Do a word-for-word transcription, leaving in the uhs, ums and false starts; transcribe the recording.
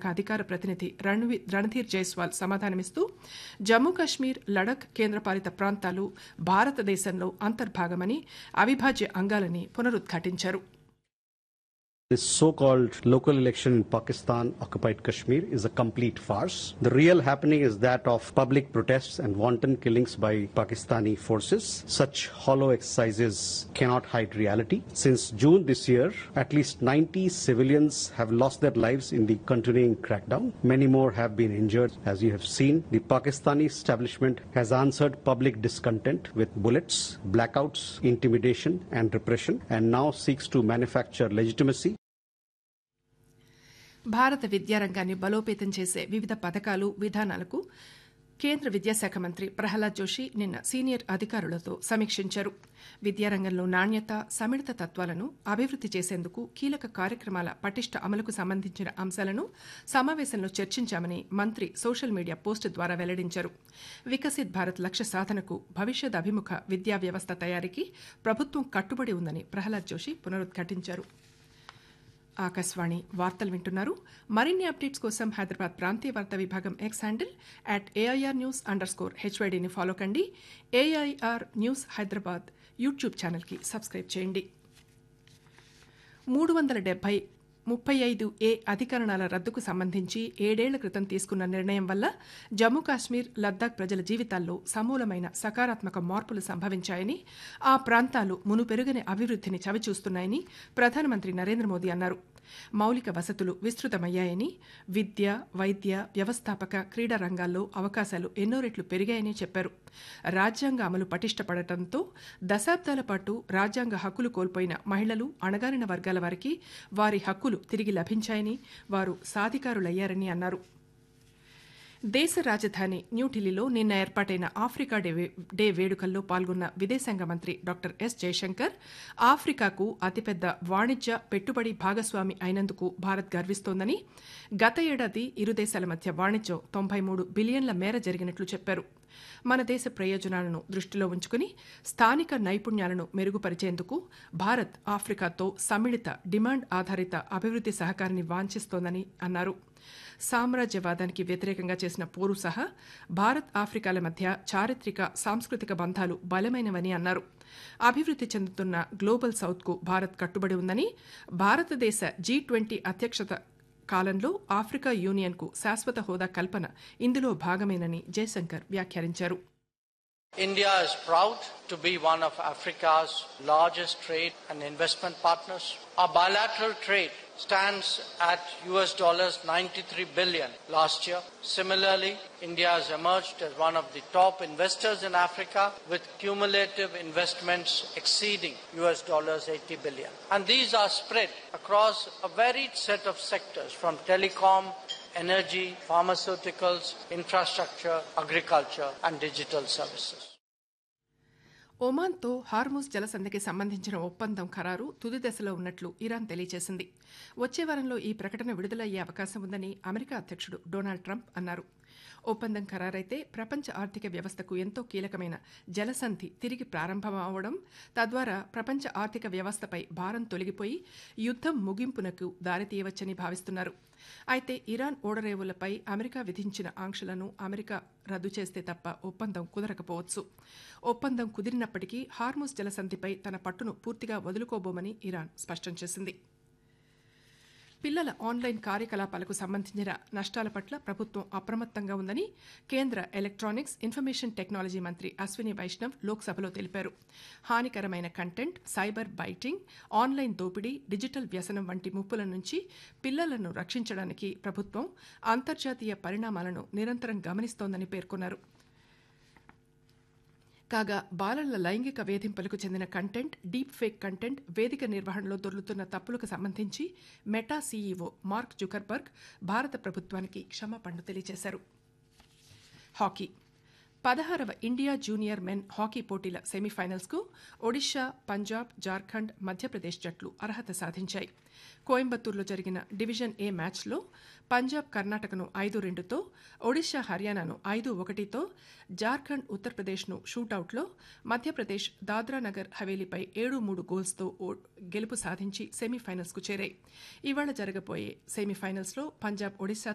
అధికార ప్రతినిధి రణ్వి- రణధీర్ జైస్వాల్ సమాధానమిస్తూ జమ్మూ కాశ్మీర్ లడఖ్ కేంద్రపాలిత ప్రాంతాలు భారతదేశంలో అంతర్భాగమని అవిభాజ్య అంగాలని పునరుద్ఘాటించారు. This so-called local election in Pakistan occupied Kashmir is a complete farce. The real happening is that of public protests and wanton killings by Pakistani forces. Such hollow exercises cannot hide reality. Since June this year, at least ninety civilians have lost their lives in the continuing crackdown. Many more have been injured. As you have seen, the Pakistani establishment has answered public discontent with bullets, blackouts, intimidation and repression, and now seeks to manufacture legitimacy. భారత విద్యారంగాన్ని బలోపేతం చేసే వివిధ పథకాలు విధానాలకు కేంద్ర విద్యాశాఖ మంత్రి ప్రహ్లాద్ జోషి నిన్న సీనియర్ అధికారులతో సమీక్షించారు. విద్యారంగంలో నాణ్యత, సమిళిత తత్వాలను అభివృద్ది చేసేందుకు కీలక కార్యక్రమాల పటిష్ట అమలుకు సంబంధించిన అంశాలను సమావేశంలో చర్చించామని మంత్రి సోషల్ మీడియా పోస్టు ద్వారా వెల్లడించారు. వికసిత్ భారత్ లక్ష్య సాధనకు భవిష్యత్ అభిముఖ విద్యా వ్యవస్థ తయారీకి ప్రభుత్వం కట్టుబడి ఉందని ప్రహ్లాద్ జోషి పునరుద్ఘాటించారు. ఆకాశవాణి వార్తలు వింటున్నారు. మరిన్ని అప్డేట్స్ కోసం హైదరాబాద్ ప్రాంతీయ వార్తా విభాగం X handle at AIR news under score హెచ్వైడీని follow కండి. ఏఐఆర్ న్యూస్ హైదరాబాద్ యూట్యూబ్ ఛానల్కి సబ్స్క్రైబ్ చేయండి. మూడు వందల డెబ్బై ముప్పై ఐదు ఏ అధికరణాల రద్దుకు సంబంధించి ఏడేళ్ల క్రితం తీసుకున్న నిర్ణయం వల్ల జమ్మూ కాశ్మీర్ లద్దాఖ్ ప్రజల జీవితాల్లో సమూలమైన సకారాత్మక మార్పులు సంభవించాయని, ఆ ప్రాంతాలు మునుపెరుగని అభివృద్దిని చవిచూస్తున్నాయని ప్రధానమంత్రి నరేంద్ర మోదీ అన్నారు. మౌలిక వసతులు విస్తృతమయ్యాయని, విద్య, వైద్య, వ్యవస్థాపక, క్రీడా రంగాల్లో అవకాశాలు ఎన్నో రెట్లు పెరిగాయని చెప్పారు. రాజ్యాంగ అమలు పటిష్టపడటంతో దశాబ్దాల పాటు రాజ్యాంగ హక్కులు కోల్పోయిన మహిళలు, అణగారిన వర్గాల వారికి వారి హక్కులు తిరిగి లభించాయని, వారు సాధికారులయ్యారని అన్నారు. దేశ రాజధాని న్యూఢిల్లీలో నిన్న ఏర్పాటైన ఆఫ్రికా డే డే వేడుకల్లో పాల్గొన్న విదేశాంగ మంత్రి డాక్టర్ ఎస్ జయశంకర్ ఆఫ్రికాకు అతిపెద్ద వాణిజ్య పెట్టుబడి భాగస్వామి అయినందుకు భారత్ గర్విస్తోందని, గత ఏడాది ఇరు దేశాల మధ్య వాణిజ్యం తొంభై మూడు బిలియన్ల మేర జరిగినట్లు చెప్పారు. మన దేశ ప్రయోజనాలను దృష్టిలో ఉంచుకుని స్థానిక నైపుణ్యాలను మెరుగుపరిచేందుకు భారత్ ఆఫ్రికాతో సమ్మిళిత డిమాండ్ ఆధారిత అభివృద్ది సహకారాన్ని వాంఛిస్తోందని అన్నారు. సామ్రాజ్యవాదానికి వ్యతిరేకంగా చేసిన పోరు సహా భారత్ ఆఫ్రికాల మధ్య చారిత్రక, సాంస్కృతిక బంధాలు బలమైనవని అన్నారు. అభివృద్ది చెందుతున్న గ్లోబల్ సౌత్కు భారత్ కట్టుబడి ఉందని, భారతదేశ జీ ట్వంటీ అధ్యక్షత కాలంలో ఆఫ్రికా యూనియన్కు శాశ్వత హోదా కల్పన ఇందులో భాగమేనని జయశంకర్ వ్యాఖ్యానించారు. India is proud to be one of Africa's largest trade and investment partners. Our bilateral trade stands at U S dollars ninety-three billion last year. Similarly, India has emerged as one of the top investors in Africa with cumulative investments exceeding U S dollars eighty billion. And these are spread across a varied set of sectors from telecom, energy, pharmaceuticals, infrastructure, agriculture and digital services. ఒమాన్తో Hormuz జలసంధికి సంబంధించిన ఒప్పందం ఖరారు తుది దశలో ఉన్నట్లు Iran తెలియజేసింది. వచ్చే వారంలో ఈ ప్రకటన విడుదలయ్యే అవకాశం ఉందని అమెరికా అధ్యక్షుడు డొనాల్డ్ ట్రంప్ అన్నారు. ఒప్పందం ఖరారైతే ప్రపంచ ఆర్థిక వ్యవస్థకు ఎంతో కీలకమైన జలసంధి తిరిగి ప్రారంభమవడం, తద్వారా ప్రపంచ ఆర్థిక వ్యవస్థపై భారం తొలగిపోయి యుద్దం ముగింపునకు దారితీయవచ్చని భావిస్తున్నారు. అయితే ఇరాన్ ఓడరేవులపై అమెరికా విధించిన ఆంక్షలను అమెరికా రద్దు చేస్తే తప్ప ఒప్పందం కుదరకపోవచ్చు. ఒప్పందం కుదిరినప్పటికీ హార్ముజ్ జలసంధిపై తన పట్టును పూర్తిగా వదులుకోబోమని ఇరాన్ స్పష్టం చేసింది. పిల్లల ఆన్లైన్ కార్యకలాపాలకు సంబంధించిన నష్టాల పట్ల ప్రభుత్వం అప్రమత్తంగా ఉందని కేంద్ర ఎలక్ట్రానిక్స్, ఇన్ఫర్మేషన్ టెక్నాలజీ మంత్రి అశ్విని వైష్ణవ్ లోక్సభలో తెలిపారు. హానికరమైన కంటెంట్, సైబర్ బైటింగ్, ఆన్లైన్ దోపిడీ, డిజిటల్ వ్యసనం వంటి ముప్పుల నుంచి పిల్లలను రక్షించడానికి ప్రభుత్వం అంతర్జాతీయ పరిణామాలను నిరంతరం గమనిస్తోందని పేర్కొన్నారు. కాగా బాలల లైంగిక వేధింపులకు చెందిన కంటెంట్, డీప్ ఫేక్ కంటెంట్, వేదిక నిర్వహణలో దొర్లుతున్న తప్పులకు సంబంధించి మెటా సీఈఓ మార్క్ జుకర్బర్గ్ భారత ప్రభుత్వానికి క్షమాపణలు తెలియజేశారు. హాకీ పదహారవ ఇండియా జూనియర్ మెన్ హాకీ పోటీల సెమీఫైనల్స్కు ఒడిషా, పంజాబ్, జార్ఖండ్, మధ్యప్రదేశ్ జట్లు అర్హత సాధించాయి. కోయంబత్తూరులో జరిగిన డివిజన్ ఏ మ్యాచ్లో పంజాబ్ కర్ణాటకను ఐదు రెండుతో, ఒడిషా హర్యానాను ఐదు ఒకటితో, జార్ఖండ్ ఉత్తరప్రదేశ్ను షూటౌట్లో, మధ్యప్రదేశ్ దాద్రా నగర్ హవేలీపై ఏడు మూడు గోల్స్తో గెలుపు సాధించి సెమీఫైనల్స్కు చేరాయి. ఇవాళ జరగబోయే సెమీఫైనల్స్లో పంజాబ్ ఒడిశా